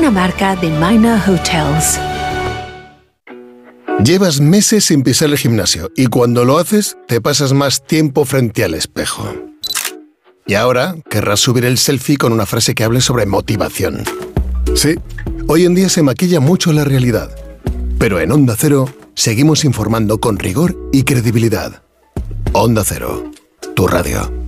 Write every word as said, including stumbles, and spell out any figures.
una marca de Minor Hotels. Llevas meses sin pisar el gimnasio y cuando lo haces te pasas más tiempo frente al espejo. Y ahora querrás subir el selfie con una frase que hable sobre motivación. Sí, hoy en día se maquilla mucho la realidad. Pero en Onda Cero seguimos informando con rigor y credibilidad. Onda Cero, tu radio.